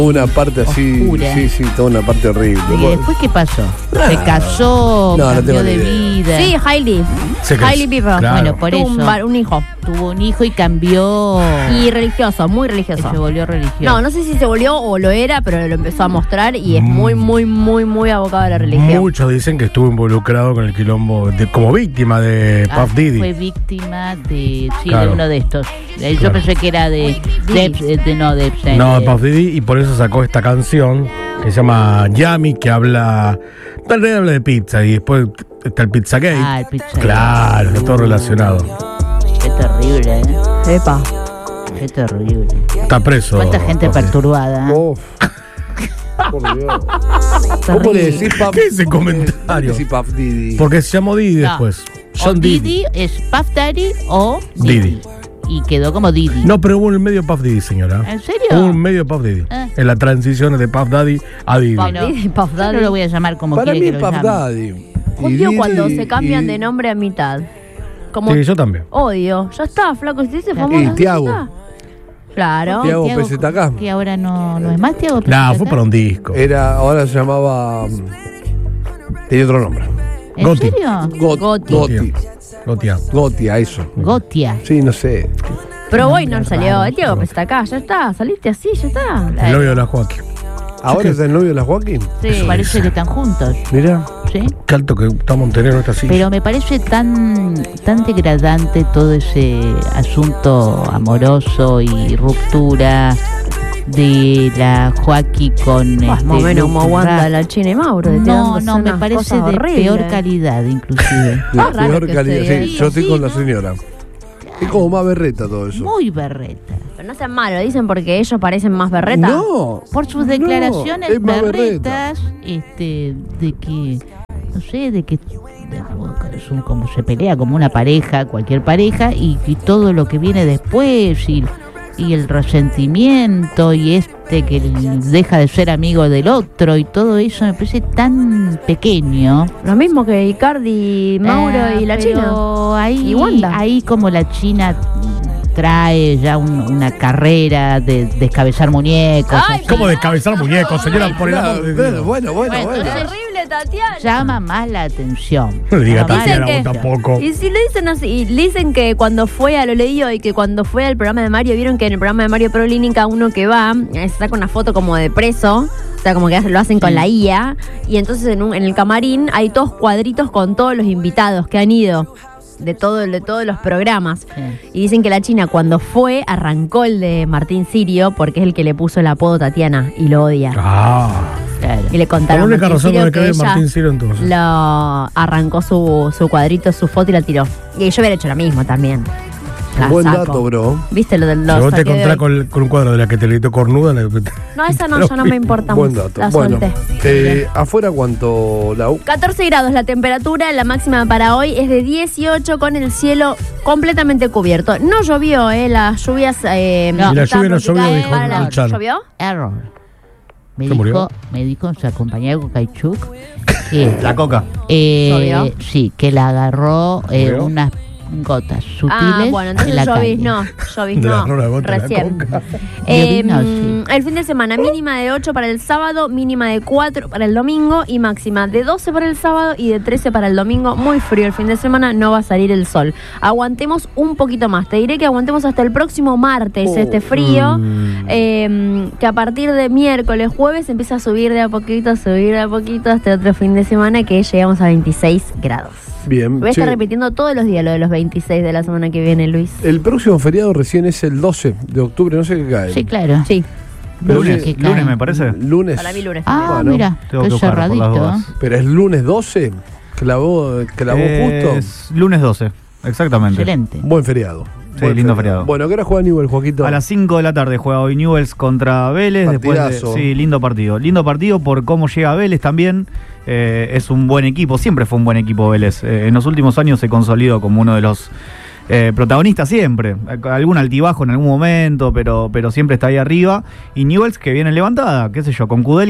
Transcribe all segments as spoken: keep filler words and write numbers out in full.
Una parte así, oscura. sí, sí, toda una parte horrible. ¿Y después qué pasó? Ah. Se casó, No, no cambió tengo de ni idea. vida. Sí, Hailey. Se casó. Hailey Bieber. Claro. Bueno, por Tuvo eso. un, var- un hijo. Tuvo un hijo y cambió. Y religioso, muy religioso. Se volvió religioso. No, no sé si se volvió o lo era, pero lo empezó a mostrar y es muy, muy, muy, muy abocado a la religión. Muchos dicen que estuvo involucrado con el quilombo de- como víctima de Ah, Puff Diddy. fue víctima de, sí, Claro. de uno de estos. Eh, Yo Claro. pensé que era de, de, de, de- no, de Epstein. No, de- Puff Diddy, y por eso sacó esta canción que se llama Yummy, que habla. Tal vez habla de pizza, y después está el Pizzagate. Ah, el Pizzagate. Claro, está todo relacionado. Qué terrible, ¿eh? Epa. Qué terrible. Está preso. Cuánta gente Puff Diddy. perturbada. ¿eh? Uf. Por Dios. ¿Cómo le decís Puff? ¿Qué es ese ¿Cómo le- comentario? ¿Cómo le decís Puff Diddy? Porque se llamó Diddy No. después. O John Diddy. Diddy. Es Puff Daddy o Diddy. Diddy. Y quedó como Diddy. No, pero hubo un medio Puff Diddy, señora. ¿En serio? Hubo un medio Puff Diddy. Ah. En la transición de Puff Daddy a Diddy. Bueno, Diddy, Puff yo Daddy. no lo voy a llamar como Para quiere mí que es lo Puff llame. Daddy. Y Odio Diddy cuando se cambian y- de nombre a mitad. Como Sí, yo también. odio. Ya está, flaco. Si te dice famoso. Y ya Tiago. está. Claro. Tiago Tiago, P Z K. Que ahora no, no es más Tiago P Z K. No, fue para un disco. Era, ahora se llamaba. mm, Tenía otro nombre. ¿En Goti. serio? Got- Goti. Goti. Gotia. Gotia, eso. Gotia. Sí, no sé. Pero hoy no salió. raro. El Tiago pues está acá. Ya está. Saliste así, ya está. El novio de la Joaquín. ¿Ahora es el novio de la Joaquín? Sí. Parece que están juntos. Mira. ¿Sí? Qué alto que está Montenegro esta silla. Pero me parece tan, tan degradante todo ese asunto amoroso y ruptura de la Joaquín con Más este o menos como Luke Wanda, Ra- la China y Mauro. No, tirándose no, me unas parece cosas de horribles. peor calidad, inclusive. La Ah, raro peor que calidad. se Sí, diga. yo estoy Sí, con la ¿no? señora. Es como más berreta todo eso. Muy berreta. Pero no sean malos, dicen porque ellos parecen más berreta. No. Por sus No, declaraciones es más berretas, este, de que, no sé, de que de- son como se pelea como una pareja, cualquier pareja, y, y todo lo que viene después, y, y el resentimiento, y este que deja de ser amigo del otro, y todo eso me parece tan pequeño. Lo mismo que Icardi, Mauro Ah, y la pero China. Ahí, Y Wanda. ahí como la China trae ya un- una carrera de descabezar muñecos. Ay, así. ¿Cómo descabezar muñecos, señora? Por el Claro, amor de bueno, Dios. bueno, bueno, Bueno, bueno. Es horrible, Tatiana. Llama más la atención. No le diga Llama más Tatiana, la vos atención. tampoco. Y si le dicen así, y le dicen que cuando fue a lo leí hoy, que cuando fue al programa de Mario, vieron que en el programa de Mario Prolínica uno que va, eh, se saca una foto como de preso, o sea, como que lo hacen con Sí. la I A, y entonces en, un- en el camarín hay todos cuadritos con todos los invitados que han ido. De, todo, de todos los programas. Sí. Y dicen que la China cuando fue arrancó el de Martín Sirio porque es el que le puso el apodo Tatiana y lo odia. Ah. Claro. Y le La contaron a única Martín razón Sirio por la que que ve ella Martín Ciro entonces. lo arrancó su, su cuadrito, su foto y la tiró. Y yo hubiera hecho lo mismo también. La Buen saco. dato, bro. ¿Viste lo del Si vos te saqué de encontrás hoy? con, con un cuadro de la que te gritó cornuda, le- No, esa no, ya no me importa Buen mucho. dato. La Bueno, solté. eh, afuera, ¿cuánto, Lau? catorce grados la temperatura, la máxima para hoy es de dieciocho con el cielo completamente cubierto. No llovió, ¿eh? Las lluvias... Eh, No. Y la estaban lluvia no llovió, pronosticadas dijo para la- el Chano. ¿Llovió? Error. Me ¿Se dijo, murió? me dijo su compañero Caichuk que, La coca. eh, ¿Llovió? sí, que la agarró eh, ¿Llovió? unas gotas sutiles Ah, bueno, en entonces la llovís, calle. no, llovís, Le no, agarró la gota a la recién. coca. Eh, Llovís, no, sí. El fin de semana, mínima de ocho para el sábado, mínima de cuatro para el domingo y máxima de doce para el sábado y de trece para el domingo. Muy frío el fin de semana, no va a salir el sol. Aguantemos un poquito más, te diré que aguantemos hasta el próximo martes Oh, este frío, mm. eh, que a partir de miércoles, jueves empieza a subir de a poquito, a subir de a poquito hasta otro fin de semana que llegamos a veintiséis grados. Bien. Voy a estar che, repitiendo todos los días lo de los veintiséis de la semana que viene, Luis. el próximo feriado recién es el doce de octubre, no sé qué cae. Sí, claro. Sí, Pero Lunes, que- que cae. lunes me parece. Lunes. para mí lunes. Ah, Bueno, mira, tengo qué que buscar por las cerradito. dudas. Pero es lunes doce, clavó, clavó justo. Es lunes doce, exactamente. Excelente. Buen feriado. Sí, Buen lindo feriado. Bueno, ¿qué hora juega Newell, Joaquito? A las cinco de la tarde juega hoy Newell's contra Vélez. Después de, Partidazo. sí, lindo partido. Lindo partido por cómo llega Vélez también. Eh, es un buen equipo, siempre fue un buen equipo Vélez. Eh, en los últimos años se consolidó como uno de los eh, protagonistas siempre. Algún altibajo en algún momento, pero, pero siempre está ahí arriba. Y Newell's que viene levantada, qué sé yo, con Kudelka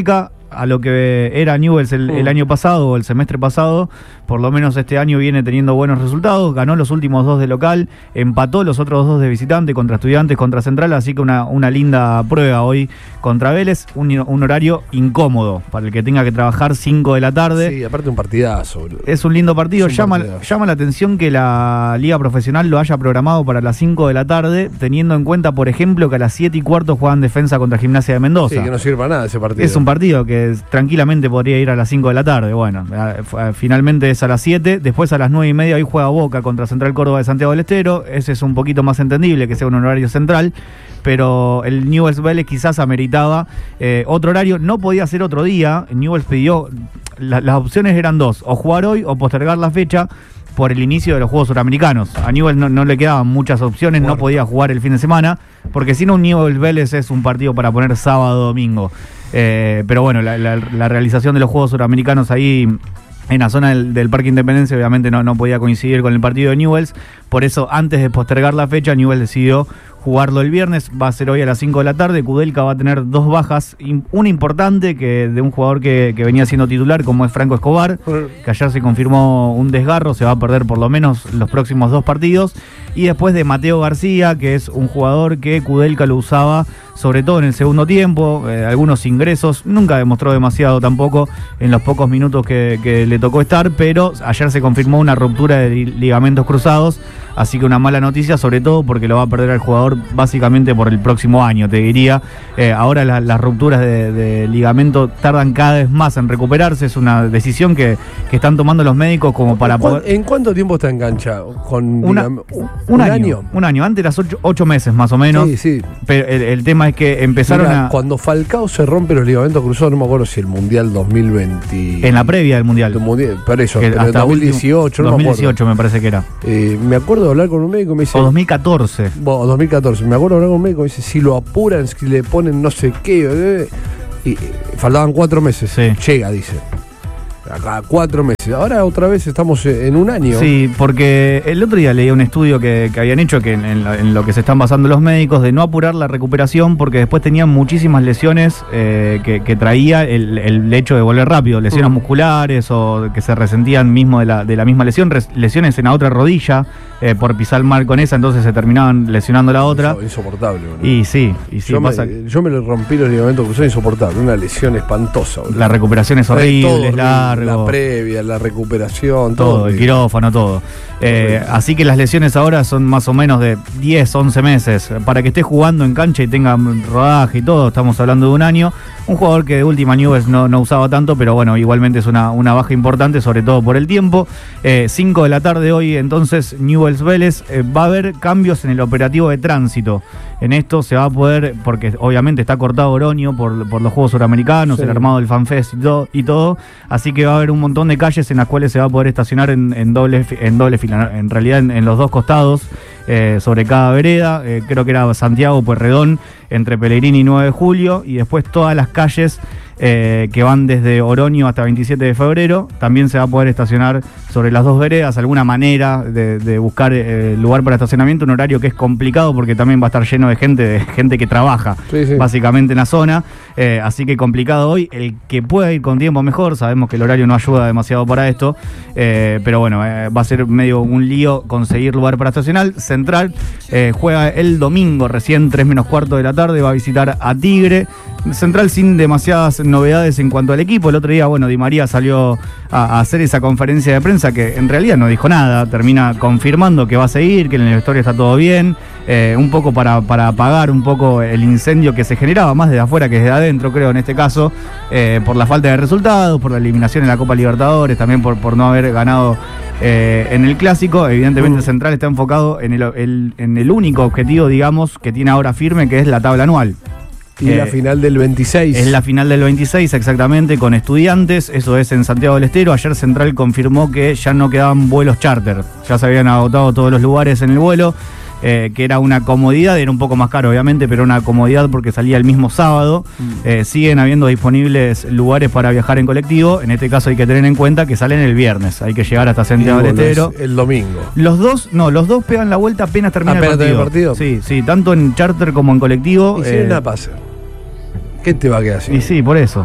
a lo que era Newell's el, el año pasado o el semestre pasado. Por lo menos este año viene teniendo buenos resultados, ganó los últimos dos de local, empató los otros dos de visitante contra Estudiantes, contra Central, así que una, una linda prueba hoy contra Vélez, un, un horario incómodo para el que tenga que trabajar cinco de la tarde. Sí, aparte un partidazo, boludo. Es un lindo partido, Es un llama, partidazo. llama la atención que la Liga Profesional lo haya programado para las cinco de la tarde, teniendo en cuenta, por ejemplo, que a las siete y cuarto juegan Defensa contra Gimnasia de Mendoza. Sí, que no sirve para nada ese partido. Es un partido que tranquilamente podría ir a las cinco de la tarde. Bueno, a- finalmente es a las siete. Después a las nueve y media hoy juega Boca contra Central Córdoba de Santiago del Estero. Ese es un poquito más entendible que sea un horario central. Pero el Newell's Vélez quizás ameritaba eh, otro horario. No podía ser otro día. Newell's pidió. La, las opciones eran dos: o jugar hoy o postergar la fecha por el inicio de los Juegos Suramericanos. A Newell's no, no le quedaban muchas opciones, no podía jugar el fin de semana, porque si no, un Newell's Vélez es un partido para poner sábado domingo. Eh, pero bueno, la, la, la realización de los Juegos Suramericanos ahí en la zona del, del Parque Independencia obviamente no, no podía coincidir con el partido de Newell's. Por eso, antes de postergar la fecha, Newell's decidió jugarlo el viernes. Va a ser hoy a las cinco de la tarde. Kudelka va a tener dos bajas, una importante que de un jugador que, que venía siendo titular, como es Franco Escobar, que ayer se confirmó un desgarro, se va a perder por lo menos los próximos dos partidos. Y después de Mateo García, que es un jugador que Kudelka lo usaba sobre todo en el segundo tiempo, eh, algunos ingresos, nunca demostró demasiado tampoco en los pocos minutos que, que le tocó estar, pero ayer se confirmó una ruptura de ligamentos cruzados, así que una mala noticia, sobre todo porque lo va a perder el jugador básicamente por el próximo año, te diría. Eh, ahora la, las rupturas de, de ligamento tardan cada vez más en recuperarse, es una decisión que, que están tomando los médicos como para ¿En, cuán- poder... ¿En cuánto tiempo está enganchado? Con, Una- digamos, un, un año, un año, antes eras ocho, ocho meses más o menos, Sí, sí. pero el, el tema es que empezaron Mirá, a... Cuando Falcao se rompe los ligamentos cruzados, no me acuerdo si el Mundial dos mil veinte. En la previa del Mundial. El mundial, por eso, Que pero en hasta dos mil último- dieciocho, no dos me mil acuerdo. dieciocho me parece que era. Eh, me acuerdo de hablar con un médico y me dice. O dos mil catorce. Bueno, dos mil catorce. Me acuerdo de hablar con un médico y me dice: si lo apuran, si le ponen no sé qué. eh, y eh, faltaban cuatro meses. Sí. Llega, dice. Acá cuatro meses. Ahora otra vez estamos en un año. Sí, porque el otro día leí un estudio que, que habían hecho, que en, en lo, en lo que se están basando los médicos, de no apurar la recuperación, porque después tenían muchísimas lesiones eh, que, que traía el, el hecho de volver rápido, lesiones Mm. musculares o que se resentían mismo de la, de la misma lesión, res- lesiones en la otra rodilla eh, por pisar mal con esa, entonces se terminaban lesionando la otra. Inso- Insoportable, boludo. Y sí, y sí, yo, pasa, me, yo me le rompí los ligamentos cruzados, insoportable. Una lesión espantosa, boludo. la recuperación es horrible, Todo es horrible, largo. La previa, la recuperación, todo. Todo, el horrible. quirófano, todo. Eh, Horrible. así que las lesiones ahora son más o menos de diez, once meses. Para que esté jugando en cancha y tenga rodaje y todo, estamos hablando de un año. Un jugador que de última Newell's no, no usaba tanto, pero bueno, igualmente es una, una baja importante, sobre todo por el tiempo. cinco de la tarde hoy, entonces, Newell's Vélez. Eh, va a haber cambios en el operativo de tránsito. En esto se va a poder, porque obviamente está cortado Oroño por, por los Juegos Suramericanos, Sí. el armado del FanFest y todo, y todo. Así que va a haber un montón de calles en las cuales se va a poder estacionar en, en doble fi- en doble fila, en realidad en, en los dos costados, eh, sobre cada vereda. Eh, creo que era Santiago Pueyrredón, entre Pellegrini y nueve de julio, y después todas las calles eh, que van desde Oroño hasta veintisiete de febrero. También se va a poder estacionar sobre las dos veredas, alguna manera de, de buscar eh, lugar para estacionamiento, un horario que es complicado porque también va a estar lleno de gente, de gente que trabaja Sí, sí. básicamente en la zona, eh, así que complicado hoy. El que pueda ir con tiempo mejor, sabemos que el horario no ayuda demasiado para esto, eh, pero bueno, eh, va a ser medio un lío conseguir lugar para estacionar. Central eh, juega el domingo, recién tres menos cuarto de la tarde, va a visitar a Tigre. Central sin demasiadas novedades en cuanto al equipo. El otro día, bueno, Di María salió a, a hacer esa conferencia de prensa que en realidad no dijo nada, termina confirmando que va a seguir, que en el vestuario está todo bien, eh, un poco para, para apagar un poco el incendio que se generaba más desde afuera que desde adentro, creo, en este caso, eh, por la falta de resultados, por la eliminación en la Copa Libertadores, también por, por no haber ganado eh, en el Clásico. Evidentemente Mm. Central está enfocado en el, el- en el único objetivo, digamos, que tiene ahora firme, que es la tabla anual. Y Eh, la final del veintiséis. Es la final del veintiséis, exactamente, con Estudiantes. Eso es en Santiago del Estero. Ayer Central confirmó que ya no quedaban vuelos charter. Ya se habían agotado todos los lugares en el vuelo, eh, que era una comodidad. Era un poco más caro, obviamente, pero una comodidad porque salía el mismo sábado. Eh, siguen habiendo disponibles lugares para viajar en colectivo. En este caso hay que tener en cuenta que salen el viernes. Hay que llegar hasta Y Santiago del bueno, Estero. es el domingo. Los dos, no, los dos pegan la vuelta apenas termina el Apenas partido. termina el partido. Sí, sí, tanto en charter como en colectivo. Y si eh, no la pasa. ¿Qué te va a quedar así? y sí, por eso.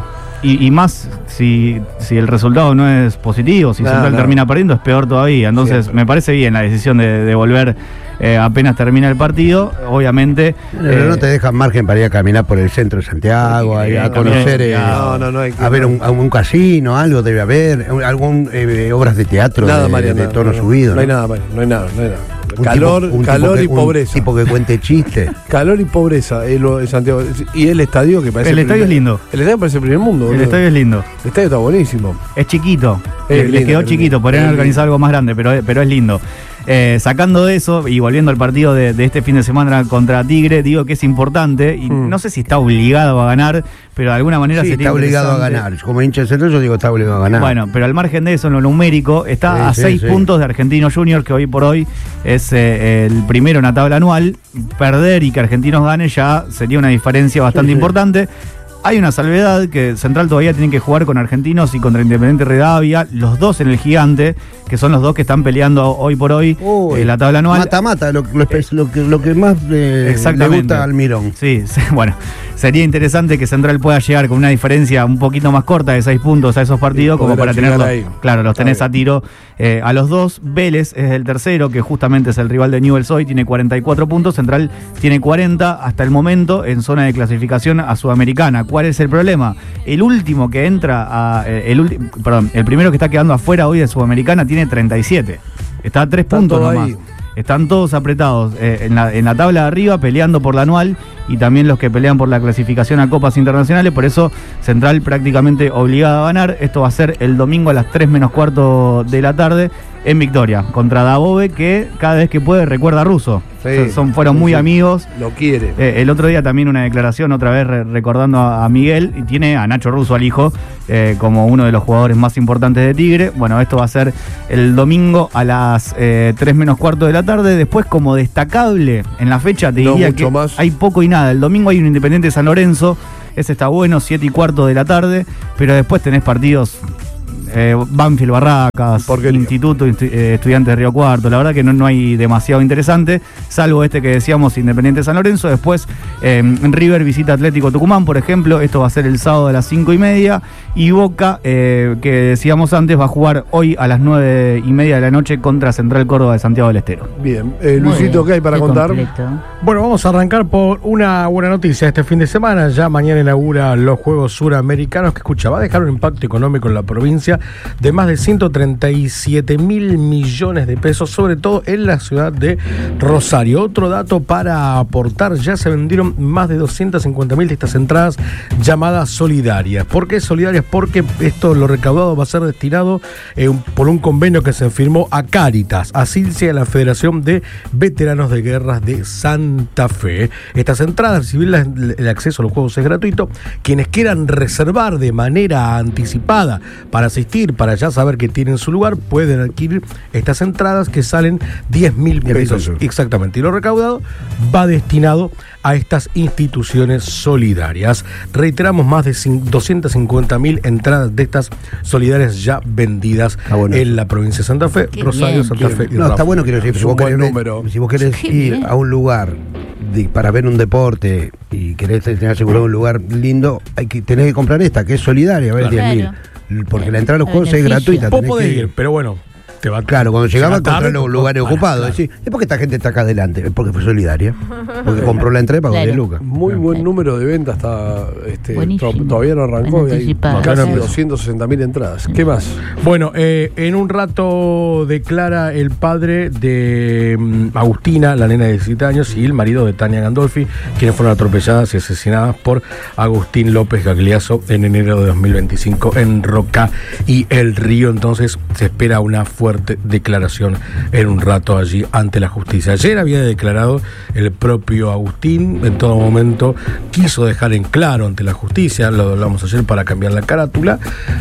y, y más si, si el resultado no es positivo, si No, Central no. termina perdiendo, es peor todavía. Entonces, Siempre. me parece bien la decisión de, de volver eh, apenas termina el partido. Obviamente. Pero eh, no te dejan margen para ir a caminar por el centro de Santiago, a, ir a conocer, eh, No, no, no hay que- a ver un, a un casino, algo debe haber, un- algún eh, obras de teatro Nada, de, María, de nada, tono no, subido. No hay ¿no? nada, María, no hay nada, no hay nada. Un Calor, tipo- un calor tipo y que- pobreza. Un tipo que cuente chistes. Calor y pobreza es lo de Santiago. Y el estadio que parece. El estadio primer- es lindo. El estadio parece el primer mundo. el boludo. estadio es lindo. El estadio está buenísimo. Es chiquito. Es Le- lindo, Les quedó es chiquito, lindo. podrían Es organizar lindo. algo más grande, pero, pero es lindo. Eh, sacando de eso y volviendo al partido de, de este fin de semana contra Tigre, digo que es importante y Mm. no sé si está obligado a ganar, pero de alguna manera Sí, sería está obligado a interesante. ganar. Como hincha de Central, yo digo está obligado a ganar. Bueno, pero al margen de eso, en lo numérico, está Sí, a sí, seis sí. puntos de Argentinos Juniors, que hoy por hoy es eh, el primero en la tabla anual. Perder y que Argentinos gane ya sería una diferencia bastante Sí, sí. importante. Hay una salvedad que Central todavía tiene que jugar con Argentinos y contra Independiente Rivadavia, los dos en el Gigante, que son los dos que están peleando hoy por hoy Uy, eh, la tabla anual. Mata-mata, lo, lo, espe- lo que, lo que más eh, le Exactamente. gusta al Mirón. Sí, sí, bueno, sería interesante que Central pueda llegar con una diferencia un poquito más corta de seis puntos a esos partidos, Y como poder para llegar tenerlos. ahí. Claro, los Está tenés bien. a tiro eh, a los dos. Vélez es el tercero, que justamente es el rival de Newell's hoy, tiene cuarenta y cuatro puntos. Central tiene cuarenta hasta el momento en zona de clasificación a Sudamericana. ¿Cuál es el problema? El último que entra a. eh, el ulti- perdón, el primero que está quedando afuera hoy de Sudamericana tiene treinta y siete. Está a tres Está puntos todo nomás. ahí. Están todos apretados eh, en, la, en la tabla de arriba, peleando por la anual y también los que pelean por la clasificación a Copas Internacionales. Por eso, Central prácticamente obligado a ganar. Esto va a ser el domingo a las tres menos cuarto de la tarde en Victoria, contra Dabove, que cada vez que puede recuerda a Russo. Sí. O sea, son, fueron muy Sí. amigos. Lo quiere. Eh, el otro día también una declaración, otra vez re- recordando a, a Miguel, y tiene a Nacho Russo, al hijo, eh, como uno de los jugadores más importantes de Tigre. Bueno, esto va a ser el domingo a las eh, tres menos cuarto de la tarde. Después, como destacable en la fecha, te No diría mucho que más. hay poco y nada. El domingo hay un Independiente San Lorenzo, ese está bueno, siete y cuarto de la tarde, pero después tenés partidos... Eh, Banfield Barracas, Porquería. Instituto Instu- eh, Estudiantes de Río Cuarto. La verdad que no, no hay demasiado interesante, salvo este que decíamos, Independiente San Lorenzo. Después eh, River visita Atlético Tucumán, por ejemplo. Esto va a ser el sábado a las cinco y media. Y Boca, eh, que decíamos antes, va a jugar hoy a las nueve y media de la noche contra Central Córdoba de Santiago del Estero. Bien. Eh, Muy Luisito, bien, ¿qué hay para qué contar? completo. Bueno, vamos a arrancar por una buena noticia. Este fin de semana, ya mañana inaugura los Juegos Suramericanos, que escucha, va a dejar un impacto económico en la provincia de más de ciento treinta y siete mil millones de pesos, sobre todo en la ciudad de Rosario. Otro dato para aportar, ya se vendieron más de doscientas cincuenta mil de estas entradas llamadas solidarias. ¿Por qué solidarias? Porque esto, lo recaudado va a ser destinado eh, un- por un convenio que se firmó a Cáritas, a Silcia, la Federación de Veteranos de Guerras de Santa Fe. Estas entradas, recibir la- el acceso a los juegos es gratuito. Quienes quieran reservar de manera anticipada para asistir, para ya saber que tienen su lugar, pueden adquirir estas entradas que salen diez mil pesos. Exactamente. Y lo recaudado va destinado a estas instituciones solidarias. Reiteramos, más de cin- doscientas cincuenta mil entradas de estas solidarias ya vendidas Ah, bueno. en la provincia de Santa Fe, Qué Rosario, bien. Santa Fe y No, Rafa. está bueno, quiero decir, Es si un vos buen querés, número. si vos querés Qué ir bien. a un lugar de- para ver un deporte y querés tener asegurado un lugar lindo, hay que tenés que comprar esta, que es solidaria, a ver, Claro. diez mil. Porque la entrada a los El juegos es beneficio. gratuita. Vos tenés podés que ir, pero bueno, te va Claro, cuando llegaba a llega encontrar tarde, los lugares para, ocupados. claro. Decís, es porque esta gente está acá adelante, es porque fue solidaria. Porque compró la entrada y pagó Claro. diez lucas. Muy buen Claro. número de ventas hasta este, Buenísimo. to- todavía no arrancó Van y hay anticipadas. casi Claro. doscientas sesenta mil entradas. ¿Qué más? Bueno, eh, en un rato declara el padre de mm, Agustina, la nena de diecisiete años, y el marido de Tania Gandolfi, quienes fueron atropelladas y asesinadas por Agustín López Gagliaso en enero de dos mil veinticinco en Roca y El Río. Entonces se espera una fuerte declaración en un rato allí ante la justicia. Ayer había declarado el propio Agustín, en todo momento quiso dejar en claro ante la justicia, lo hablamos ayer para cambiar la carátula,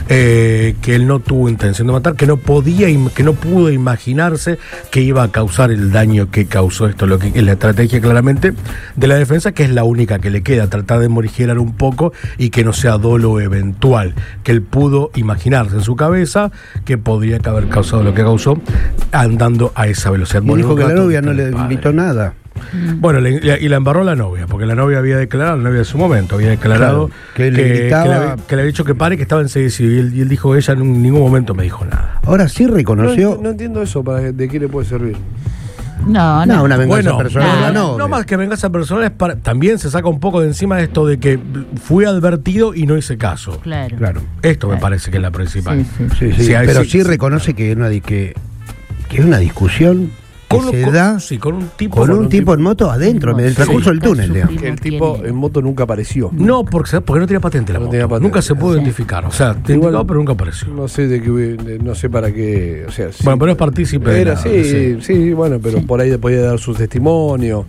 eh, que él no tuvo intención de matar, que no podía, im- que no pudo imaginarse que iba a causar el daño que causó esto. Lo que es la estrategia claramente de la defensa, que es la única que le queda, tratar de morigerar un poco y que no sea dolo eventual, que él pudo imaginarse en su cabeza que podría haber causado lo que causó andando a esa velocidad. Y Bueno, dijo un que la rato novia no está le el padre. invitó nada. Bueno, le- le- y la embarró la novia, porque la novia había declarado, la novia de su momento, había declarado Claro, que le gritaba- que le, había- que le había dicho que pare, que estaba en seis y él, y él dijo, ella en ningún momento me dijo nada. Ahora sí No, reconoció. ent- no entiendo eso, para, ¿de qué le puede servir? No, no. No, una venganza Bueno, personal de la no, novia. no más que venganza personal, es para, también se saca un poco de encima de esto de que fui advertido y no hice caso. Claro. Claro. Esto me Claro. parece que es la principal. Sí, sí. Sí, sí, Sí, ahí pero sí, sí, sí, reconoce que, es una, di- que, que es una discusión que Con, se con- da sí, con un tipo. con un tipo en moto adentro, en el transcurso del túnel, digamos. Que el ¿Quién tipo es? en moto nunca apareció. No, porque, porque no tenía patente la No moto. tenía patente. Nunca se pudo Sí. identificar. O sea, Igual- identificado, pero nunca apareció. No sé de qué, de- no sé para qué, o sea, sí. Bueno, pero es partícipe de Era, la- sí, sí. sí, bueno, pero por ahí podía dar su testimonio,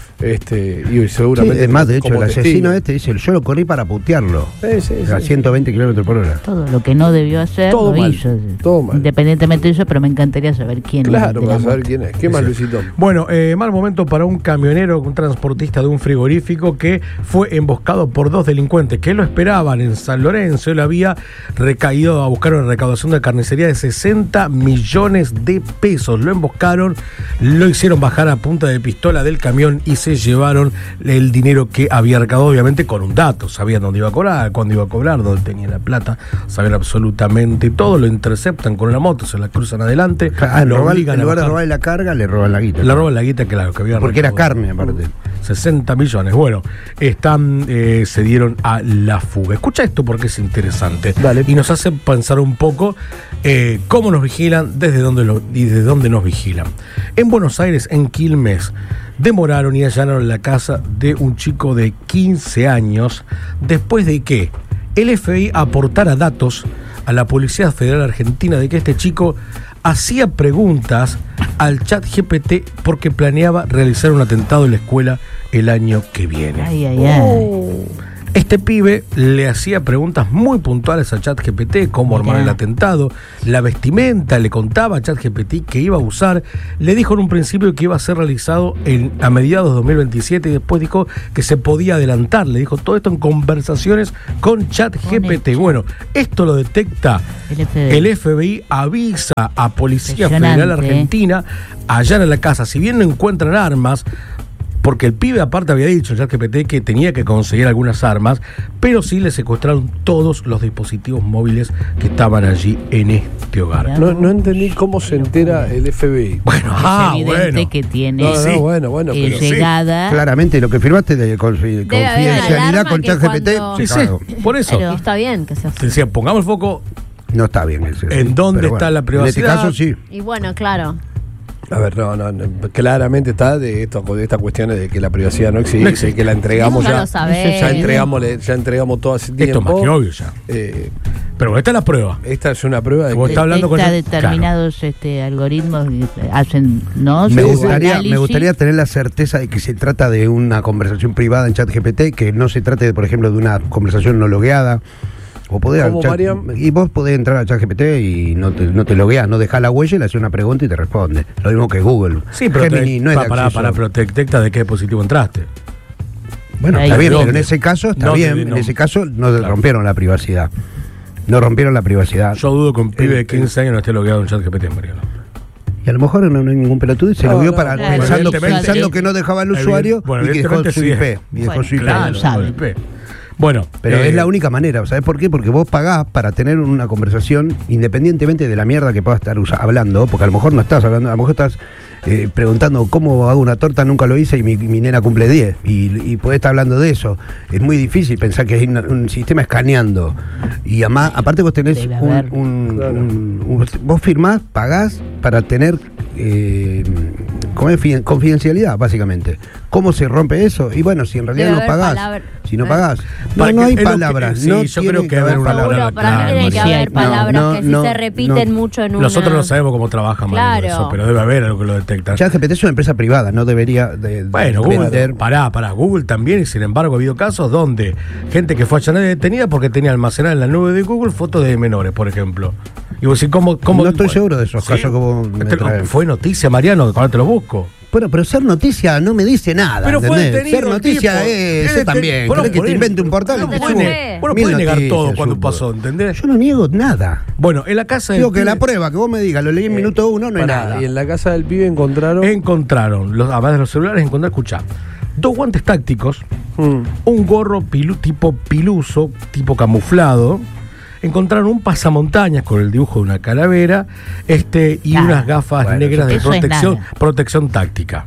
este, y seguramente. Sí, es más, de hecho, como el asesino testigo. este dice, yo lo corrí para putearlo. Sí, sí, sí. A ciento veinte kilómetros por hora. Todo lo que no debió hacer Todo lo mal, hizo. todo mal. Independientemente de eso, pero me encantaría saber quién Claro, es. de la para saber moto. quién es. ¿Qué más, Luisito? Bueno, eh, mal momento para un camionero, un transportista de un frigorífico que fue emboscado por dos delincuentes que lo esperaban en San Lorenzo. Él había recaído a buscar una recaudación de carnicería de sesenta millones de pesos. Lo emboscaron, lo hicieron bajar a punta de pistola del camión y se llevaron el dinero que había recaudado, obviamente con un dato. Sabían dónde iba a cobrar, cuándo iba a cobrar, dónde tenía la plata. Sabían absolutamente todo. Lo interceptan con una moto, se la cruzan adelante. Ah, en lo robar- obligan en a lugar de bajar. robarle la carga, le roban la guita. Le roban la guita que, la, que había Porque era recaudado. carne, aparte. sesenta millones. Bueno, están, eh, se dieron a la fuga. Escucha esto porque es interesante. Dale. Y nos hace pensar un poco eh, cómo nos vigilan, desde dónde lo, y desde dónde nos vigilan. En Buenos Aires, en Quilmes, demoraron y allanaron la casa de un chico de quince años después de que el F B I aportara datos a la Policía Federal Argentina de que este chico hacía preguntas al chat G P T porque planeaba realizar un atentado en la escuela el año que viene. Ay, ay, ay. Este pibe le hacía preguntas muy puntuales a ChatGPT, cómo armar Mirá. el atentado, la vestimenta, le contaba a ChatGPT que iba a usar, le dijo en un principio que iba a ser realizado en, a mediados de dos mil veintisiete y después dijo que se podía adelantar, le dijo todo esto en conversaciones con ChatGPT. Con el Bueno, esto lo detecta El F B I. el F B I, avisa a Policía Impresionante, Federal Argentina, allana la casa, si bien no encuentran armas, porque el pibe aparte había dicho ya ChatGPT que tenía que conseguir algunas armas, pero sí le secuestraron todos los dispositivos móviles que estaban allí en este hogar. No, no entendí cómo se entera el F B I. Bueno, Es ah, evidente bueno. que tiene No, no, sí. bueno, bueno, eh, pero sí. llegada. Claramente lo que firmaste de confi- haber confidencialidad alarma con que ChatGPT. cuando- Sí, sí, claro, por eso. Claro. Está bien que sea Te así. decía, pongamos el foco. no está bien eso. ¿En dónde Pero está la En privacidad? este caso sí. Y bueno, claro. A ver, no, no, no, claramente está de, esto, de estas cuestiones de que la privacidad no existe, No existe. que la entregamos Eso ya ya. lo sabés. Ya entregamos, ya entregamos todo hace tiempo. Esto es más que obvio ya. Eh, Pero esta es la prueba. esta es una prueba de Vos que estás hablando con Detecta el- determinados este, algoritmos que hacen no Me su gustaría, me análisis. gustaría tener la certeza de que se trata de una conversación privada en ChatGPT, que no se trate, por ejemplo, de una conversación no logueada. O poder ¿Cómo, chat- Mariam? y vos podés entrar a ChatGPT y no te, no te logueás, no dejás la huella y le haces una pregunta y te responde. Lo mismo que Google. Sí, pero Gemini te, no es de pa- pará, acceso. pará, pero te detecta de qué dispositivo entraste. Bueno, Ahí. está bien, ¿Dónde? pero en ese caso está ¿Dónde? bien. No. En ese caso no Claro. rompieron la privacidad. No rompieron la privacidad. Yo dudo que un pibe de Eh, quince años no esté logueado en ChatGPT, Mariano. Y a lo mejor no, no hay ningún pelotudo y se No, lo vio no, para claro. pensando, Evidentemente, pensando eh, que no dejaba el evident- usuario bueno, y que dejó evidentemente su sí I es. P. Y dejó Bueno, su I P. claro. sabe. con el P. Bueno, Pero eh, es la única manera, ¿sabes por qué? Porque vos pagás para tener una conversación independientemente de la mierda que puedas estar usa- hablando, porque a lo mejor no estás hablando, a lo mejor estás eh, preguntando cómo hago una torta, nunca lo hice y mi, mi nena cumple diez, y, y podés estar hablando de eso. Es muy difícil pensar que hay una- un sistema escaneando. Y además, aparte vos tenés Debe un, haber. un- Claro. un- un- vos firmás, pagás para tener eh, ¿cómo es? Fi- confidencialidad, básicamente. ¿Cómo se rompe eso? Y bueno, si en realidad Debe no haber pagás, palabra- si no ¿eh? pagás, Para no, no que- hay es lo que- palabras. sí, no yo tiene creo que debe haber una Seguro, palabra para mí clave, tiene que Mariano. haber No, palabras no, que si no, se repiten no. mucho en una... nosotros no sabemos cómo trabaja Mariano, Claro. eso, pero debe haber algo que lo detecta. ChatGPT es una empresa privada, no debería de, de Bueno, Google, vender. pará, pará, Google también, y sin embargo ha habido casos donde gente que fue allanada y detenida porque tenía almacenada en la nube de Google fotos de menores, por ejemplo. Y vos decís, ¿cómo, cómo, No estoy seguro de esos casos que vos me Este- traes. Fue noticia, Mariano, ahora te lo busco. Bueno, pero ser noticia no me dice nada. Pero fue ¿entendés? detenido Ser el noticia tipo. es Es eso deten- también. Bueno, ¿Querés que por te eso. invente un portal? No Te puede subo negar- Bueno, mil puede negar noticias, todo cuando subo. pasó, ¿entendés? Yo no niego nada. Bueno, en la casa del Digo que pibe la prueba, que vos me digas, lo leí en minuto uno, no es Pará, nada. y en la casa del pibe encontraron. encontraron, los, además de los celulares, encontraron, escuchá, dos guantes tácticos, Mm. un gorro pilu- tipo piluso, tipo camuflado. Encontraron un pasamontañas con el dibujo de una calavera, este y Nada. unas gafas Bueno, negras de eso es protección, nada. protección táctica.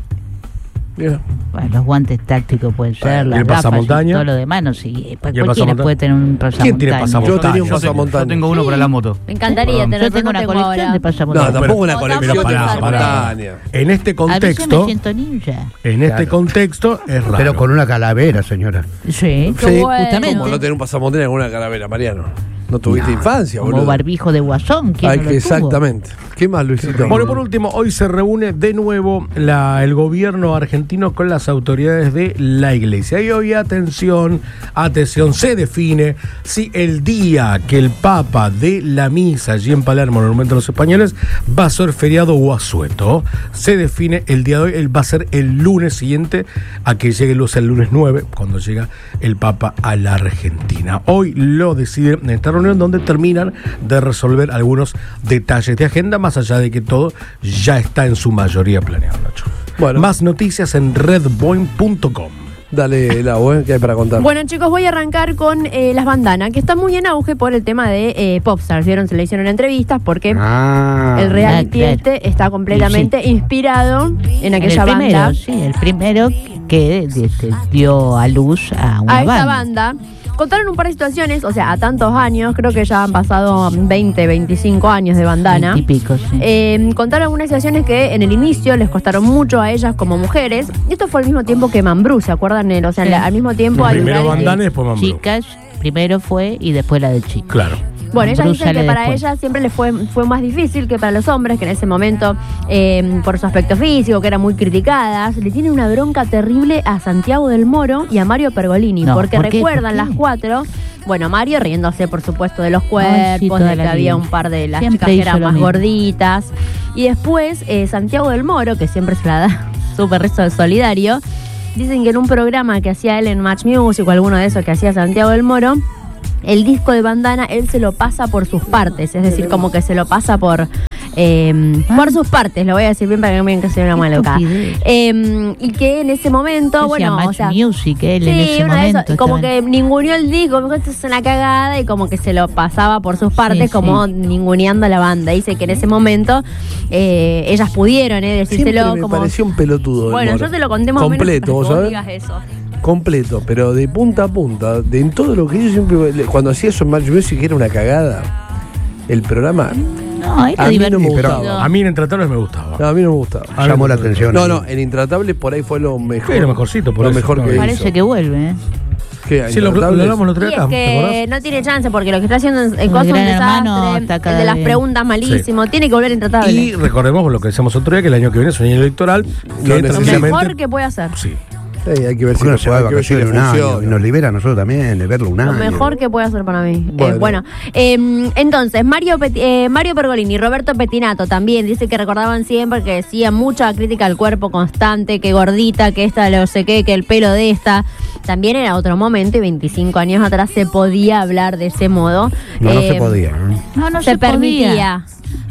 Mira. Bueno, los guantes tácticos pueden ser, ¿Y las el gafas y pasamontaña? todo lo demás, no sé. eh, el Cualquiera pasamontaña? puede tener un pasamontaña. ¿Quién tiene pasamontaña? Yo tenía un Yo tengo- pasamontaña. Yo tengo uno para la moto. Me encantaría Perdón. tener, Yo tengo no una tengo colección ahora. de No, pasamontañas. tampoco una O colección tampoco de pará, pará. pasamontañas. En este A veces contexto, me siento ninja. en este Claro. contexto es raro. Pero con una calavera, señora. Sí, Qué bueno. justamente. Como no tener un pasamontaña con una calavera, Mariano. No tuviste No, infancia, Como boludo. barbijo de guasón. ¿Quién Ay, no lo que tuvo? exactamente. ¿Qué más, Luisito? Bueno, por último, hoy se reúne de nuevo la, el gobierno argentino con las autoridades de la iglesia. Y hoy, atención, atención, se define si el día que el Papa dé la misa allí en Palermo, en el Monumento de los Españoles, va a ser feriado o asueto. Se define el día de hoy, él va a ser el lunes siguiente a que llegue luz el lunes nueve, cuando llega el Papa a la Argentina. Hoy lo deciden en esta reunión donde terminan de resolver algunos detalles de agenda, más allá de que todo ya está en su mayoría planeado, Nacho. Bueno. Más noticias en redboin punto com. Dale, la web que hay para contar. Bueno, chicos, voy a arrancar con eh, las bandanas, que están muy en auge por el tema de eh, Popstars. ¿Vieron? Se le hicieron entrevistas porque Ah. el reality Ah, claro. este está completamente inspirado en En aquella el primero, banda. sí, el primero que este, dio a luz a una A esta banda. banda. Contaron un par de situaciones, o sea, a tantos años, creo que ya han pasado veinte, veinticinco años de bandana. Típico, sí. Eh, contaron algunas situaciones que en el inicio les costaron mucho a ellas como mujeres. Y esto fue al mismo tiempo que Mambrú, ¿se acuerdan? O sea, Sí. la- al mismo tiempo hay un Primero reality. bandana y después Mambrú. Chicas, primero fue y después la de chicos. Claro. Bueno, ellas Mambrú dicen que sale para después. ellas siempre les fue, fue más difícil que para los hombres, que en ese momento, eh, por su aspecto físico, que eran muy criticadas, le tienen una bronca terrible a Santiago del Moro y a Mario Pergolini, No, porque ¿por qué? recuerdan ¿Por qué? las cuatro, bueno, Mario riéndose, por supuesto, de los Ay, sí, cuerpos, toda de que la había vida. un par de las Siempre chicas que hizo eran lo más mismo. gorditas, y después eh, Santiago del Moro, que siempre se la da súper resto solidario, dicen que en un programa que hacía él en Match Music o alguno de esos que hacía Santiago del Moro, el disco de bandana él se lo pasa por sus partes, es decir, como que se lo pasa por eh, Ah. por sus partes, lo voy a decir bien para que no me digan que soy una maloca. Estupidez. Eh, y que en ese momento, Hacía bueno, Match o sea, Music, él sí, en ese uno de esos, momento. como estaba- que ninguneó el disco, me dijo, esto es una cagada, y como que se lo pasaba por sus partes, Sí, como sí. ninguneando a la banda. Dice que en ese momento eh, ellas pudieron eh, Siempre decírselo me como... pareció un pelotudo. el Bueno, Moro. yo te lo conté más completo, o ¿vos menos para sabés? que vos digas eso. Completo, pero de punta a punta, de en todo lo que yo siempre, le- cuando hacía eso en Match Music era una cagada. El programa, No, era a mí no me divertido. gustaba. A mí en Intratables me gustaba. no, a mí no me gustaba. A mí Llamó me la gustaba. atención. No, no, en Intratable por ahí fue lo mejor. Sí, lo mejorcito, por lo eso, mejor no, que Parece hizo. que vuelve, ¿eh? ¿Qué, Sí, lo, lo Intratables? hablamos el otro Y día es acá, ¿te que acordás? no tiene chance porque lo que está haciendo en, en El cosas es un Gran Hermano desastre, está el cada de las vez- preguntas malísimo, tiene que volver a Intratable. Y recordemos lo que decíamos otro día, que el año que viene es un año electoral, Lo que necesitamos. lo tranquilamente... mejor que puede hacer. Sí. Sí, hay que ver si ¿Por qué no le- se va de hay que ver si le vacaciones un año? funciona. Y nos libera a nosotros también de verlo un Lo año. mejor que puede hacer para mí. Bueno. Eh, Bueno, eh, entonces, Mario, Pet- eh, Mario Pergolini y Roberto Petinato también dice que recordaban siempre que decía mucha crítica al cuerpo constante, que gordita, que esta no sé qué, que el pelo de esta. También era otro momento y veinticinco años atrás se podía hablar de ese modo. No, no Eh, se podía. ¿eh? No, no se, se, permitía. podía.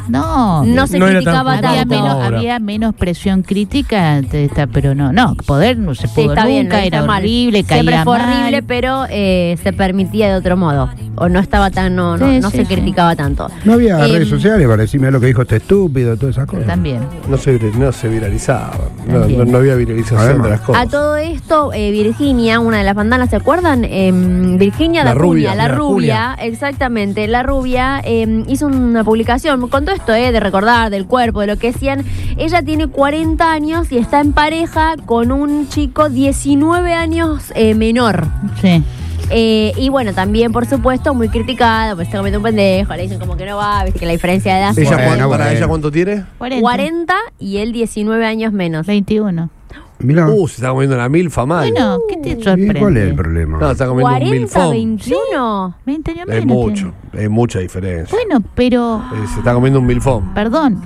No. No se No era criticaba tan- Había tanto. menos, ahora. había menos presión crítica de esta, pero no, no, poder no se Sí, pudo está bien, nunca, no está era mal. horrible, caía Siempre fue mal. horrible, pero eh, se permitía de otro modo. O no estaba tan, no, no, Sí, no sí, se sí. criticaba tanto. No había Eh, redes sociales para decirme lo que dijo este estúpido, todas esas cosas. También. No se, vir- no se viralizaba. No, También. no- no había viralización Además. de las cosas. A todo esto, eh, Virginia, una de las bandanas, ¿se acuerdan? Em, Virginia La da Cunha, rubia. la La rubia, exactamente, la rubia em, hizo una publicación con todo esto, eh, de recordar, del cuerpo, de lo que decían. Ella tiene cuarenta años y está en pareja con un chico diecinueve años eh, menor. Sí. Eh, y bueno, también, por supuesto, muy criticada, pues está comiendo un pendejo, le dicen como que no va, viste que la diferencia de edad ¿Ella, fue Bueno, cuánto, para bueno. ella cuánto tiene? cuarenta. cuarenta y él diecinueve años menos. veintiuno. Mirá. Uh, se está comiendo una milfa mal. Bueno, ¿qué te ¿Y sorprende? cuál es el problema? No, se está comiendo un cuarenta, milfón. veintiuno. veinte años Es menos mucho, tiene. es mucha diferencia. Bueno, pero, Eh, se está comiendo un milfón. perdón,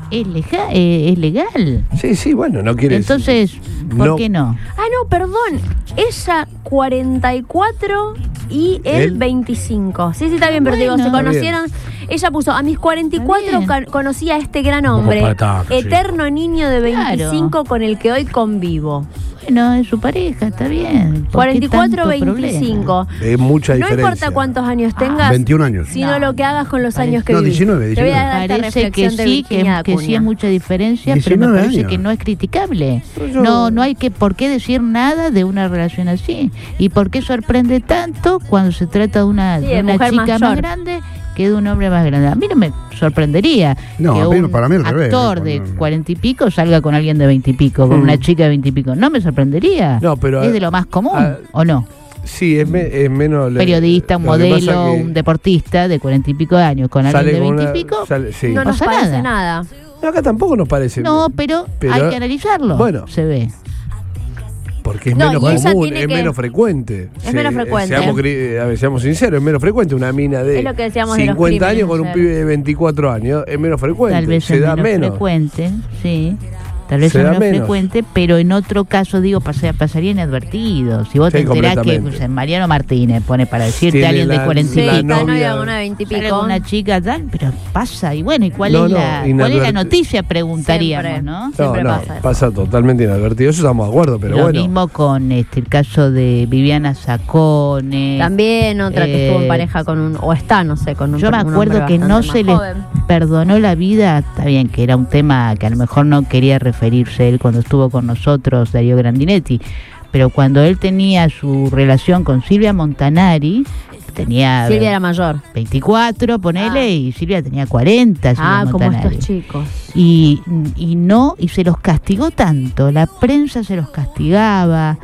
es, legal, eh, es legal. Sí, sí, bueno, no quiere Entonces, ¿por no. qué no? Ah, no, perdón. Ella cuarenta y cuatro y él ¿Él? veinticinco. Sí, sí, está bien, pero Bueno. digo, se Está conocieron. Ella puso, a mis cuarenta y cuatro Está bien. ca- conocí a este gran hombre, Como para tanto, sí. eterno niño de veinticinco Claro. con el que hoy convivo. Bueno, es su pareja, está bien. ¿Por cuarenta y qué cuatro, tanto veinticinco. Es mucha No diferencia. importa cuántos años tengas, veintiún años. sino No. lo que hagas con los Parece- años que No, vivís. diecinueve, Te voy a diecinueve. dar esta Parece que reflexión de sí, que, Virginia que sí Acuña. hay mucha diferencia, pero me diecinueve parece años. que no es criticable. Pero yo- No, no hay que por qué decir nada de una relación así. ¿Y por qué sorprende tanto cuando se trata de una, Sí, de de una mujer chica más mayor. grande que de un hombre más grande? A mí no me sorprendería No, que a mí no, un para mí al revés, actor ¿no? de Cuando- cuarenta y pico salga con alguien de veinte y pico, con Mm. una chica de veinte y pico. No me sorprendería. No, pero, es de lo más común, ah, ¿o no? Sí, es, me- es menos... Periodista, un lo que pasa modelo, que un deportista de cuarenta y pico de años con alguien sale de con veinte y una- pico. sale- sí. No nos pasa parece nada. nada. No, acá tampoco nos parece. No, pero, Pero- hay que analizarlo. Bueno. Se ve. Porque es No, menos y ella común, tiene es que- menos frecuente. Es menos frecuente. Seamos, cri- a ver, seamos sinceros, es menos frecuente una mina de Es lo que decíamos de los cincuenta años crímenes, con un ayer. pibe de veinticuatro años. Es menos frecuente. Tal vez se es da menos, menos. frecuente, sí. Tal vez Se es da menos, menos. frecuente, pero en otro caso, digo, pasa- pasaría inadvertido. Si vos Sí, te enterás que completamente. pues, Mariano Martínez pone para decirte Tiene a alguien la- de cuarenta Sí, y la está pico, novia- novia con una de veinte y sale pico. con una chica tal, pero pasa. Y bueno, ¿y cuál, No, es, no, la, cuál es inadvert- la noticia? Preguntaríamos, Siempre. ¿no? No, Siempre no, pasa pasa, eso. totalmente inadvertido. Eso estamos de acuerdo, pero Lo bueno. mismo con este, el caso de Viviana Sacone. También otra que estuvo en Eh, pareja con un, o está, no sé, con un Yo me un acuerdo hombre que no bastante se más le joven. perdonó la vida, está bien que era un tema que a lo mejor no quería referirse él cuando estuvo con nosotros, Darío Grandinetti, pero cuando él tenía su relación con Silvia Montanari, tenía Silvia era mayor. veinticuatro, ponele, Ah. y Silvia tenía cuarenta, Silvia Ah, como Montanari. estos chicos. Y, y no, y se los castigó tanto, la prensa se los castigaba,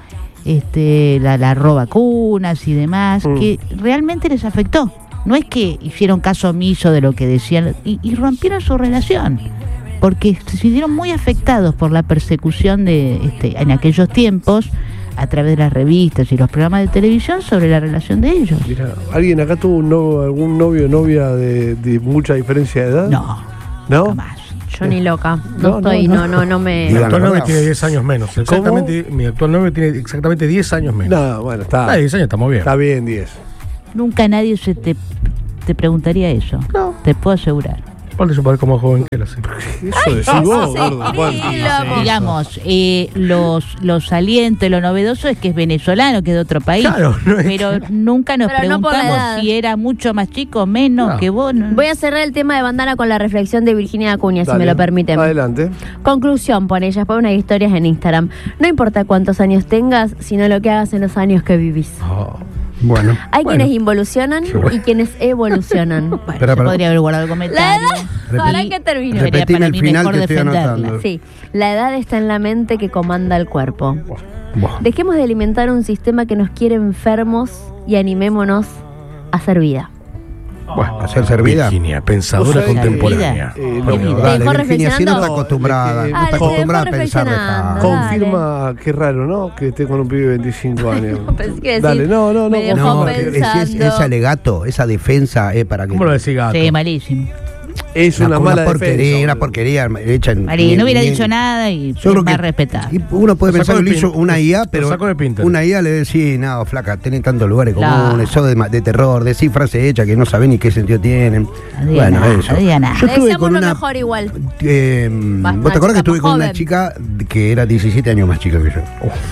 este, la, la robacunas y demás, Mm. que realmente les afectó. No es que hicieron caso omiso de lo que decían y, y rompieron su relación, porque se sintieron muy afectados por la persecución de este, en aquellos tiempos a través de las revistas y los programas de televisión sobre la relación de ellos. Mirá, ¿alguien acá tuvo un no- algún novio o novia de, de mucha diferencia de edad? No, ¿No? jamás. Yo ni loca. No, No, estoy, no, no, no. no, no me. Mi Digan actual la novia verdad. tiene diez años menos. Exactamente, mi actual novia tiene exactamente diez años menos. No, bueno, está, Ah, diez años estamos bien. está bien, diez. Nunca nadie se te, te preguntaría eso. No. Te puedo asegurar. Aparte yo parezco más joven que él así. Eso decís vos, sí, gordo. sí, Bueno, loco. Digamos, eh, los, los salientes, lo novedoso es que es venezolano, que es de otro país. Claro, no es pero nunca nos Pero no por la edad. preguntamos si era mucho más chico, menos No. que vos. no. Voy a cerrar el tema de bandana con la reflexión de Virginia Acuña, si dale, me lo permiten. Adelante. Conclusión, pone ella, pone unas historias en Instagram. No importa cuántos años tengas, sino lo que hagas en los años que vivís. Oh. Bueno. Hay Bueno. quienes involucionan Qué bueno. y quienes evolucionan. Bueno, Espera, se para- podría haber guardado el La comentario. edad, para Y que termine. sería Repetime para el mí final mejor que estoy defenderla. anotando. Sí, la edad está en la mente que comanda el cuerpo. Buah. Dejemos de alimentar un sistema que nos quiere enfermos y animémonos a hacer vida. Bueno, hacer servida. Virginia, Vos pensadora sabés que- contemporánea. Eh, Qué lo- vida. Dale, Dejó Virginia, si no está reflexionando. acostumbrada, No, no Ah, está te acostumbrada a dejó pensar de reflexionando. esta- Dale. confirma, qué raro, ¿no? Que esté con un pibe de veinticinco años. Pensé que decir, Dale, no, no, no. me dejó No, confirma. es, es- pensando. ese alegato, esa defensa es para que. ¿Cómo lo decís, gato? Sí, malísimo. Es una, una, mala porquería, defensa. una porquería hecha en. Marí, ni- no hubiera ni- dicho nada y Yo creo es más que respetado. y uno puede Lo pensar sacó que de lo hizo pin- una I A, lo pero sacó de Pinterest. una I A le decía, no, flaca, tenés tantos lugares Claro. comunes, sos de, ma- de terror, decís frases hechas que no saben ni qué sentido tienen. No diga Bueno, nada, eso. no diga nada. Yo estuve Deseamos con lo una. mejor igual. eh, Más- ¿Vos te una acordás que chica estuve más con una joven. chica que era diecisiete años más chica que yo?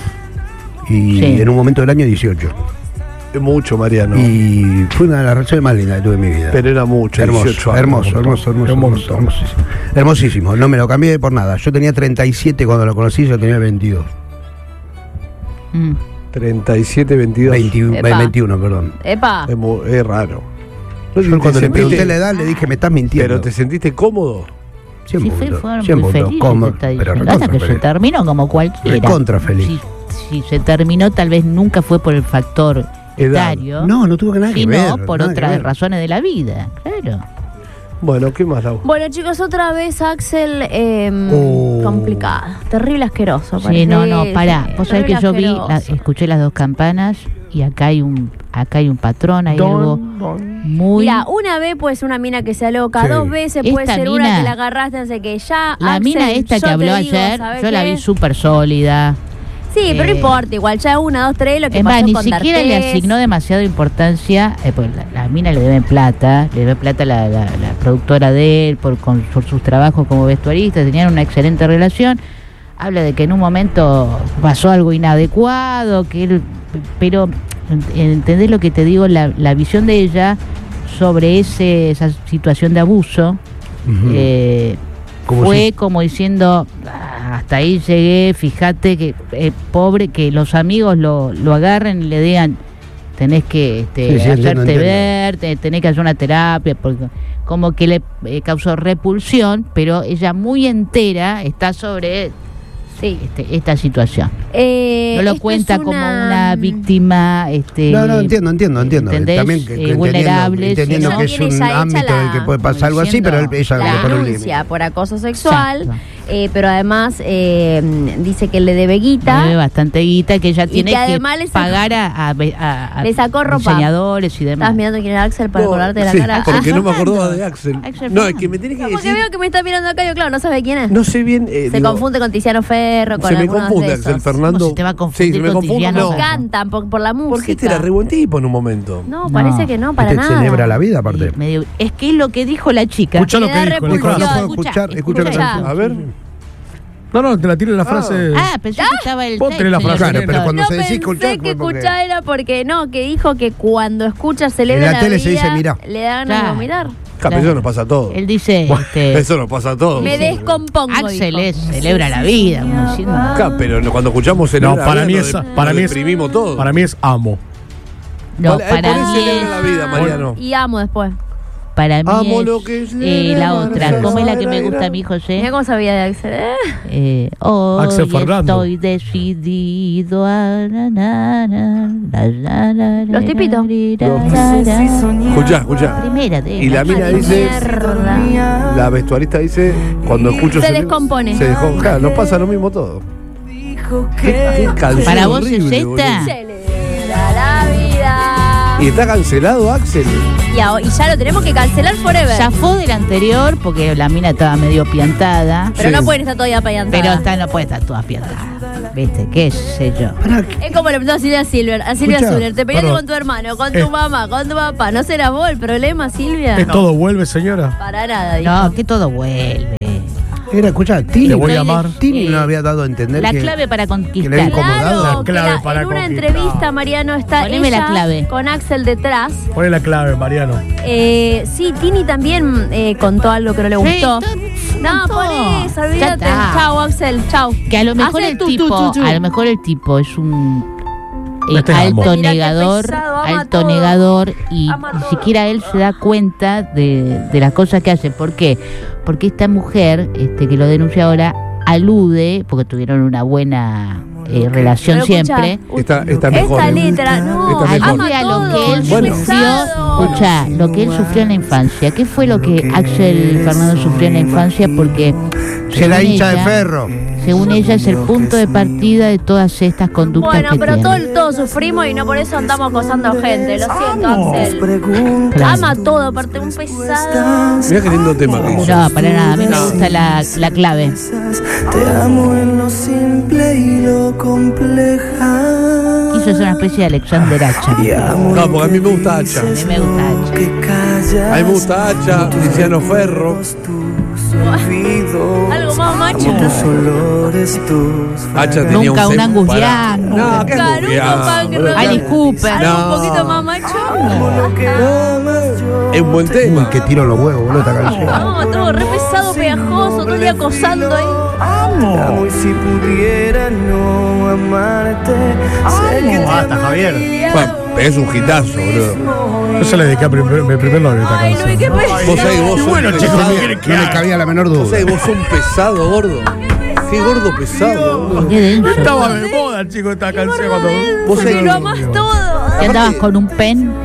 Y Sí. en un momento del año dieciocho. Es mucho, Mariano. Y fue una de las relaciones más lindas que tuve en mi vida. Pero era mucho. Hermoso, dieciocho años. hermoso, hermoso, hermoso, Un hermoso, montón. hermosísimo. Hermosísimo, no me lo cambié por nada. Yo tenía treinta y siete cuando lo conocí, yo tenía veintidós. Mm. treinta y siete, veintidós. veinte, Epa. veintiuno, perdón. Epa. Es, mu- es raro. ¿No Yo te cuando le sentiste- pregunté la edad le dije, me estás mintiendo. Pero te sentiste cómodo. cien Sí, fue, puntos, fueron cien muy puntos, felices, cómo- está pero diciendo. recontra Hasta que se feliz. terminó como cualquiera. Recontra feliz. Si, si se terminó, tal vez nunca fue por el factor Edad. etario, No, no tuvo que nada que sino ver. por nada que otras ver. razones de la vida. Claro. Bueno, ¿qué más, Lau? Bueno, chicos, otra vez Axel, eh, Oh. complicado, terrible asqueroso. Sí, parece. no, no, pará. Sí, Vos sabés que terrible yo vi, la- asqueroso. escuché las dos campanas y acá hay un acá hay un patrón, hay Don, algo don. muy... Mira, una vez puede ser una mina que se aloca, Sí. dos veces puede Esta ser mina- una que la agarraste, no sé qué, ya. La Axel, mina esta yo que habló te digo, ayer, ¿sabes yo la qué? vi súper sólida. Sí, pero eh, no importa, igual ya una, dos, tres, lo que Es pasó más, ni con siquiera le D'Artés. asignó demasiada importancia, eh, pues la, la mina le deben plata, le debe plata la, la, la productora de él por, con, por sus trabajos como vestuarista, tenían una excelente relación. Habla de que en un momento pasó algo inadecuado, que él, pero ¿entendés lo que te digo? La, la visión de ella sobre ese, esa situación de abuso Ujú. eh, Como fue si- como diciendo, "Ah, hasta ahí llegué, fíjate que eh, pobre, que los amigos lo, lo agarren y le digan, tenés que este, Sí, sí, hacerte entiendo, entiendo. ver, te- tenés que hacer una terapia, porque como que le eh, causó repulsión, pero ella muy entera está sobre Sí. este, esta situación. Eh, No lo esto cuenta es como una- una víctima. Este, No, no, entiendo, entiendo, entiendo. ¿entendés? También que- que Eh, entendiendo- vulnerables, entendiendo ¿no? que es Tiene un ya hecha ámbito en el que la- puede pasar algo así, diciendo pero él- ella La le pone un denuncia límite. por acoso sexual, Exacto. eh, pero además eh, dice que le debe guita. Le debe bastante guita, que ella Y tiene que que, además le sacó- pagar a, a, a- a Le sacó ropa. diseñadores y demás. Estás mirando quién era Axel para No, acordarte de la sí, cara. porque Ah, no me Fernando. acordaba de Axel. Axel No, es Fernando. que me tenés que Porque decir. veo que me está mirando acá, yo claro, no sabe quién es. No sé bien. eh, Se digo, confunde con Tiziano Ferro, con Se me algunos confunde de Axel esos. Fernando. ¿Cómo se te va a confundir Sí, se me con confunde. Tiziano No. Ferro? Cantan por, por la música. Porque este era re buen tipo en un momento. No, No. parece que no, para Este nada. celebra la vida, aparte. Y medio- es que es lo que dijo la chica. Escucha lo Me que da dijo. repulsión. Nico, no Nicolás. puedo escuchar, escucha la escucha. canción. A ver. No, no, te la tiro la frase. Ah, pensé que estaba el Vos tenés la texto. frase, Claro, pero cuando No se decís pensé escuchar, que fue porque- escuchar era porque no, que dijo que cuando escucha celebra En la la tele vida, se dice mirá. le da ganas Claro. de vomitar. Claro, eso nos pasa a todos. Él dice, este, Eso nos pasa a todos. Me descompongo. Axel dijo. es, celebra la vida, como diciendo, Claro, pero no- cuando escuchamos celebra No, para la mí vida, es- nos para nos mí es- deprimimos todo. Para mí es amo. no, Vale, para por eso mí celebra es, la vida, Mariano. Y amo después. para mí Amo es, lo que es eh, la celebrar, otra, ¿cómo es la que me celebrar. gusta a mí, Mira José? cómo sabía de Axel. ¿eh? Eh, hoy Axel Fernando. estoy decidido a... na, na, na, la, la, la, Los tipitos. Escuchá, escuchá. Primera de Y la mina Ay, dice, mierda. la vestuarista dice, cuando escucho Se celebra- descompone. Se dejó, claro, nos pasa lo mismo todo. Qué canción ¿Para vos es horrible, esta? boludo. Celebra la vida. Y está cancelado Axel. Y, a- y ya lo tenemos que cancelar forever. Zafó del anterior porque la mina estaba medio piantada. Pero Sí. no pueden estar todavía payantadas. Pero está, no puede estar toda piantada. ¿Viste? ¿Qué sé yo? Es como le preguntó a Silvia Silver. A Silvia Escuchá, Silver, te peleaste perdón. con tu hermano, con tu Eh. mamá, con tu papá. ¿No será vos el problema, Silvia? ¿Es todo vuelve, señora? Para nada, dijo. No, que todo vuelve. Era, escuchá, Tini, Le voy a Estoy amar. de- Tini eh, no había dado a entender La que... clave para que le había conquistar. incomodado. Claro, La que clave la- para en una conquistar. entrevista, Mariano, está Poneme ella la clave. con Axel detrás. Poné la clave, Mariano. Eh, sí, Tini también eh, contó algo que no le gustó. Sí, No, contó. por eso, Ya olvídate. está. Chau, Axel, chau. Que a lo mejor Hace el tu, tipo, tu, tu, tu. a lo mejor el tipo es un eh, Este amo. alto Mira qué negador, pesado, ama alto todo. negador y Ama ni todo. siquiera él se da cuenta de, de las cosas que hace. ¿Por qué? Porque esta mujer, este, que lo denuncia ahora, alude, porque tuvieron una buena eh, relación Pero escucha, siempre. Está, está mejor. Esta letra, no, Está mejor. ama Alude a lo todo, que él qué Bueno. sufrió, pesado. escucha, lo que él sufrió en la infancia. ¿Qué fue lo que Axel Fernando sufrió en la infancia? Porque Se la según hincha de ella- ferro. Según ella es el punto de partida de todas estas conductas Bueno, que pero tiene. todos todos sufrimos y no por eso andamos acosando gente. Lo siento, Axel. Claro. Ama todo, aparte un pesado. Mirá qué lindo tema que hizo. No, para nada, a mí me gusta la, la clave. Te amo en lo simple y lo compleja. Quiso ser una especie de Alexander Hacha. Y amo No, lo porque a mí me que gusta Hacha. A mí me gusta Hacha. que callas. A mí me gusta Hacha, Tiziano Ferro. Algo más macho. Tus olores, tus Hacha tenía Nunca un un set Angus para- Young. No, qué Caruso, Angus Young, Punk boludo. Rock. Alice Cooper. Algo No. un poquito más macho. lo que amas yo. Es un buen Uy, tema. que tiro los huevos, boludo, esta canción. No, todo re pesado, pegajoso, todo el día acosando ahí. Te amo y si pudiera no amarte. Sé que te Basta, Javier. Bueno, es un hitazo, boludo. Yo se le dediqué a primer, mi primer novio a esta Ay, no, canción. qué pesado. Vos sabés que vos sos bueno, un chicos, pesado. ¿qué quieren que No le haga? cabía la menor Vos duda. sabés que vos sos un pesado, gordo. Qué gordo pesado, boludo. Qué denso. Estaba de moda, chicos, esta canción cuando. Vos Sí, sabés- lo amás todo. ¿Qué andabas con un pen?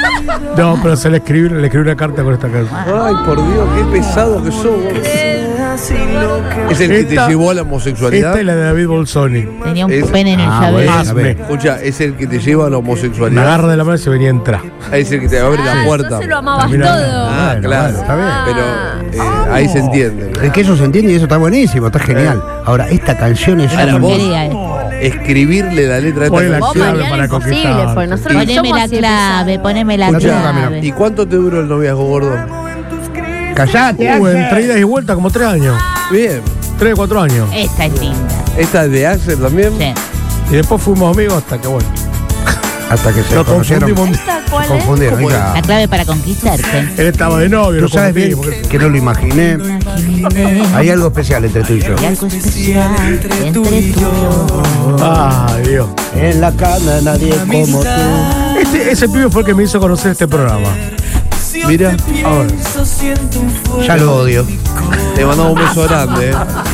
No, pero se le escribió, le escribí una carta con esta canción. Ay, por Dios, qué pesado que sos, gordo. así lo que Es el que te Esta- llevó a la homosexualidad. Esta es la de David Bolsoni. Tenía un Es- pene en el Ah, llavero. bueno. Hazme. Escucha, es el que te lleva a la Me homosexualidad. agarra de la mano y se venía a entrar. Es el que te abre Ah, la puerta. entonces lo amabas Termina- todo. Ah, Bueno, claro. bueno, está bien. Pero eh, ahí se entiende. Es que eso se entiende y eso está buenísimo, está genial. Ahora, esta canción es Ahora una vos- porquería, eh. Escribirle la letra de Ponle esta la Vos, canción. clave Mariano, para imposible, conquistar. porque nosotros no Poneme somos la así clave, pesados. poneme la No te hagas, clave. ¿Y cuánto te duró el noviazgo, gordo? Callate, Uh, Axel. entre ida y vuelta como tres años. Bien. Tres, cuatro años. Esta es linda. ¿Esta es de Axel también? Sí. Y después fuimos amigos hasta que, bueno, Hasta que se nos conocieron. confundimos. un día. ¿Esta cuál es? Confundieron, ¿Cómo hija. La clave para conquistarte. Él estaba de novio, Tú lo sabes bien confundimos. que no lo imaginé. Hay algo especial entre tú y yo. Hay algo especial entre tú y yo. Ay, Dios. En la cama nadie como tú. Este, ese pibe fue el que me hizo conocer este programa. Mira, Ahora. Ya lo odio. te mandamos un beso grande. ¿eh?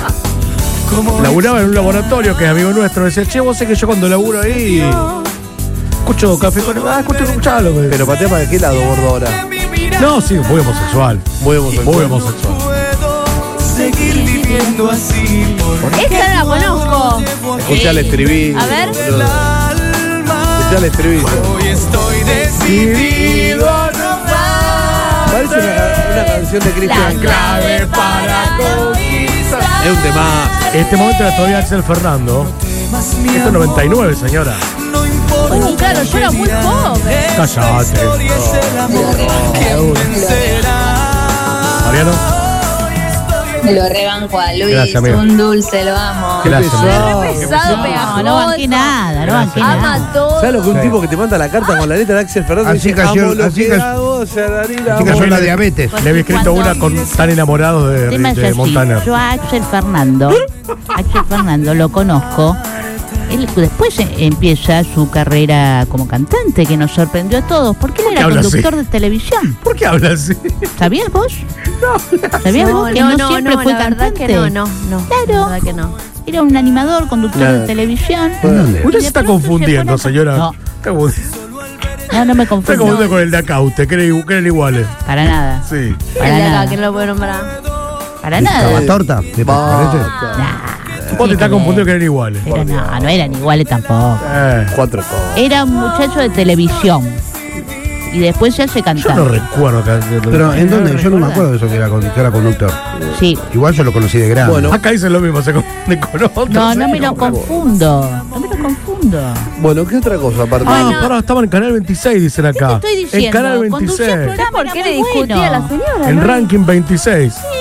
Laburaba en un laboratorio que es amigo nuestro. Decía, che, vos sé que yo cuando laburo ahí. Escucho café con. Ah, escucho, escuchalo. me dice. Pero patea para qué lado, gordo, ahora. No, sí, muy homosexual. Muy homosexual. Muy homosexual. seguir viviendo así. Esta la conozco. Escuchá el estribillo. A ver. boludo. Escuchá el estribillo. Hoy estoy decidido a no más. Parece una, ca- una canción de Cristian. Clave para conquistar. Es un tema. Este momento era todavía Axel Fernando. Esto es noventa y nueve, señora. No importa. Uh, claro, yo era muy joven. Cállate. Es el amor quien vencerá. Mariano. Me lo rebanco a Luis, Gracias, amigo. un dulce, lo amo. Gracias, amigo. Pesado, No, pegajoso. no banqué nada, no banqué nada. Ama todo. ¿Sabes lo que un Sí. tipo que te manda la carta con la letra de Axel Fernández Así dice, cayó- amo lo así que cayó- hago, sararira, Así cayó amor"? la diabetes. Le había escrito una con tan enamorados de, El tema es de así, Montaner. yo a Axel Fernando, Axel Fernando lo conozco. Él después eh, empieza su carrera como cantante, que nos sorprendió a todos, porque él qué era habla conductor de televisión. ¿Por qué habla así? ¿Sabías vos? ¿Sabías No, vos que no, no, no, siempre no, fue la verdad cantante? que no, no, no. Claro. La verdad que no. Era un animador, conductor Claro. de televisión. ¿En dónde? Usted Y se de está pronto se confundiendo, pone a- señora. No, Está confundiendo- no, no me está confundo. confundiendo con el de acá, usted, que eran que eran iguales. Para nada, Sí. El para de acá, nada, que no lo puedo nombrar. para ¿Estaba nada. torta? ¿Te parece? Vos te estás confundiendo que eran iguales. Pero no, no eran iguales tampoco. Eh, Cuatro cosas. Era un muchacho de televisión. Y después se hace yo cantar. no recuerdo que. Pero ¿en dónde? Yo no me acuerdo de eso que era, con- que era conductor. Sí. Igual yo lo conocí de grande. Bueno. Acá dicen lo mismo, se confunde con otro. No, no me lo confundo. No me lo confundo. Bueno, ¿qué otra cosa aparte? Ah, Bueno. pará, estaba en Canal veintiséis, dicen acá. ¿Qué te estoy diciendo? En Canal Conducía veintiséis. programas, ¿Por qué era le muy discutía bueno. a la señora? En no? ranking veintiséis.